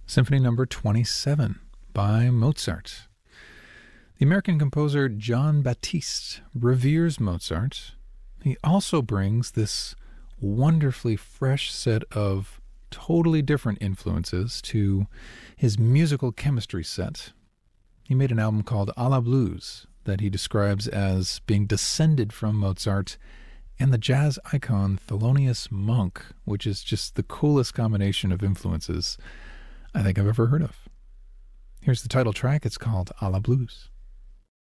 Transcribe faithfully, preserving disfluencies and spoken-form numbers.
Symphony Number twenty-seven by Mozart. The American composer John Batiste reveres Mozart. He also brings this wonderfully fresh set of totally different influences to his musical chemistry set. He made an album called A la Blues that he describes as being descended from Mozart and the jazz icon Thelonious Monk, which is just the coolest combination of influences I think I've ever heard of. Here's the title track. It's called A la Blues.